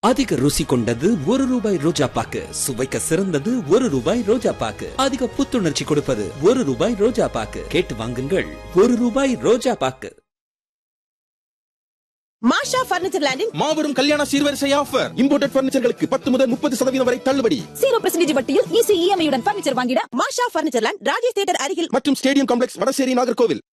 அதிக ருசி கொண்டது ₹1 ரோஜா பாக்கு, சுவைக்க சிறந்தது ₹1 ரோஜா பாக்கு, அதிக புத்துணர்ச்சி கொடுப்பது ₹1 ரோஜா பாக்கு. கேட்டு வாங்குங்கள். ₹1 ரோஜா பாக்கு. மாஷா பர்னிச்சர் லேண்டின் மாபெரும் கல்யாண சீர்வரிசை ஆஃபர். இம்போர்ட்டட் பர்னிச்சர்களுக்கு 10 முதல் 30% வரை தள்ளுபடி. 0% வட்டியில் ஈஸி இஎம்ஐ உடன் பர்னிச்சர் வாங்கிட மாஷா பர்னிச்சர் லேண்ட், ராஜேஷ் தியேட்டர் அருகில் மற்றும் ஸ்டேடியம் காம்ப்ளெக்ஸ், வடசேரி, நாகர்கோவில்.